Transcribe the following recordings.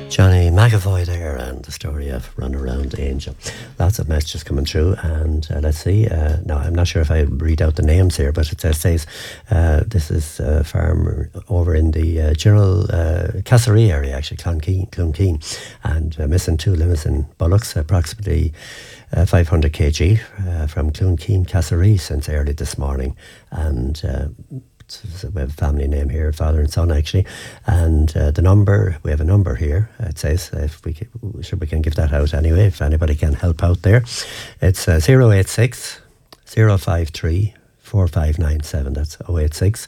Johnny McAvoy there and the story of Run Around Angel. Lots of messages coming through, and let's see. Now, I'm not sure if I read out the names here, but it says this is a farm over in the General Castlereagh area, actually, Clonkeene, and missing 2 Limousin bullocks, approximately 500 kg from Clonkeene, Castlereagh since early this morning. And we have a family name here, father and son actually, and the number, we have a number here, it says, if we can give that out anyway, if anybody can help out there. It's 086 053 4597, that's 086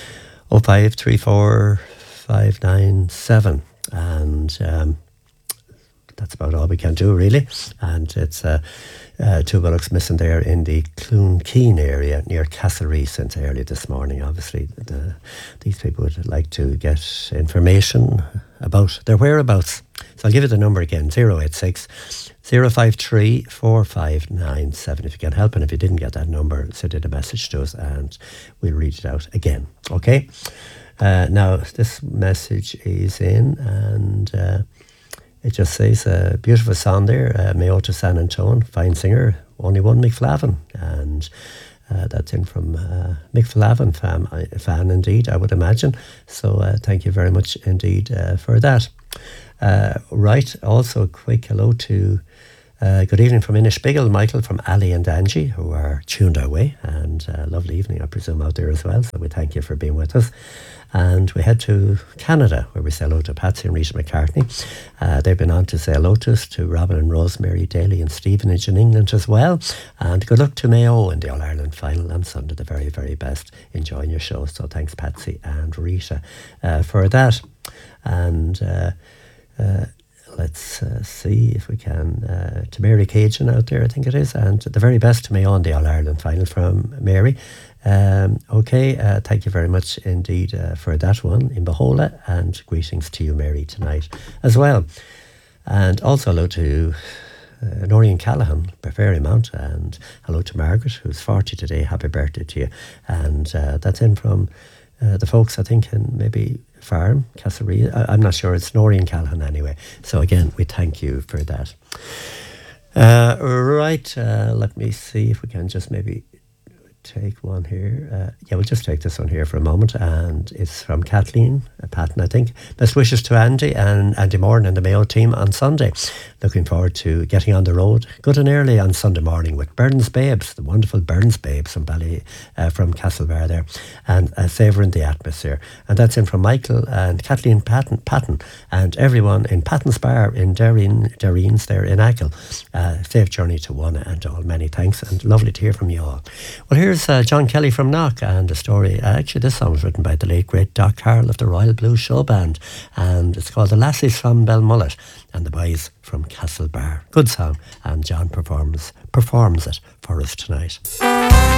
0534 597, and that's about all we can do really. And it's 2 bullocks missing there in the Clonkeene area near Castlereagh since early this morning. Obviously these people would like to get information about their whereabouts, so I'll give you the number again, 086 053 4597 if you can help, and if you didn't get that number, send it a message to us and we'll read it out again. Okay, now this message is in, and it just says, a beautiful song there, Mayo to San Antone, fine singer, only one Mick Flavin. And that's in from Mick Flavin fan indeed, I would imagine. So thank you very much indeed for that. Right, also a quick hello to, good evening from Inishbiggle, Michael, from Ali and Angie, who are tuned our way. And lovely evening, I presume, out there as well. So we thank you for being with us. And we head to Canada, where we say hello to Patsy and Rita McCartney. They've been on to say hello to us, to Robin and Rosemary Daly and Stevenage in England as well. And good luck to Mayo in the All-Ireland final on Sunday, the very, very best. Enjoying your show. So thanks, Patsy and Rita, for that. And let's see if we can, to Mary Cajun out there, I think it is, and the very best to Mayo in the All-Ireland final from Mary. Okay, thank you very much indeed for that one in Bahola, and greetings to you, Mary, tonight as well. And also hello to Noreen Callahan, Fairymount, and hello to Margaret, who's 40 today. Happy birthday to you. And that's in from the folks, I think, in maybe Farm, Castlereagh. I'm not sure, it's Noreen Callahan anyway. So again, we thank you for that. Right, let me see if we can just maybe take one here. Yeah, we'll just take this one here for a moment, and it's from Kathleen Patton, I think. Best wishes to Andy and Andy Moran and the Mayo team on Sunday. Looking forward to getting on the road good and early on Sunday morning with Burns Babes, the wonderful Burns Babes from from Castlebar there, and savouring the atmosphere. And that's in from Michael and Kathleen Patton and everyone in Patton's Bar in Derreens there in Achill. Safe journey to one and all. Many thanks, and lovely to hear from you all. Well, here's John Kelly from Knock, and a story. Actually, this song was written by the late great Doc Carroll of the Royal Blue Show Band, and it's called The Lassies from Belmullet and the Boys from Castlebar. Good song, and John performs it for us tonight.